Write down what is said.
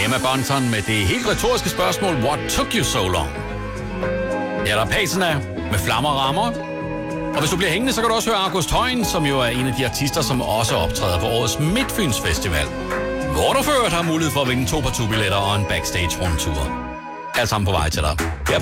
Emma Bunton med det helt retoriske spørgsmål, What took you so long? Ja, der er Patina med Flammer og Rammer. Og hvis du bliver hængende, så kan du også høre August Højen, som jo er en af de artister, som også optræder på årets Midtfyns Festival. Hvor du ført har mulighed for at vinde 2 partout-billetter og en backstage rundtur. Alt sammen på vej til dig.